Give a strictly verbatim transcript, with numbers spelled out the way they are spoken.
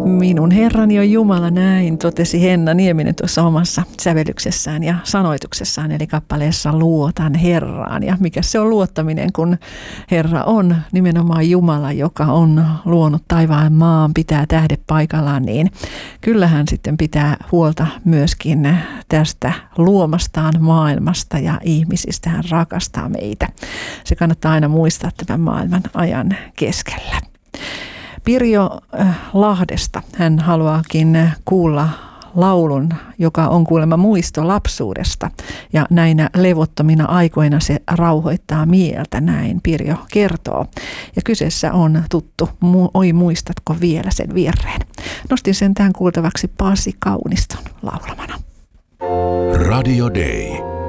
Minun Herrani on Jumala, näin totesi Henna Nieminen tuossa omassa sävellyksessään ja sanoituksessaan, eli kappaleessa Luotan Herraan. Ja mikä se on luottaminen, kun Herra on nimenomaan Jumala, joka on luonut taivaan maan, pitää tähdet paikallaan, niin kyllähän sitten pitää huolta myöskin tästä luomastaan maailmasta ja ihmisistä. Hän rakastaa meitä. Se kannattaa aina muistaa tämän maailman ajan keskellä. Pirjo Lahdesta hän haluaakin kuulla laulun, joka on kuulemma muisto lapsuudesta. Ja näinä levottomina aikoina se rauhoittaa mieltä, näin Pirjo kertoo. Ja kyseessä on tuttu, oi muistatko vielä sen virreen. Nostin sen tähän kuultavaksi Pasi Kauniston laulamana. Radio Day.